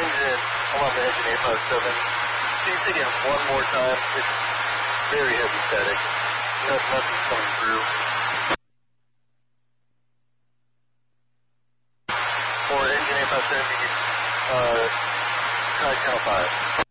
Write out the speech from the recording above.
engine, I'm on the engine 857. Can you take it one more time? It's very heavy static. Nothing's coming through. For engine 857, you can try count 5.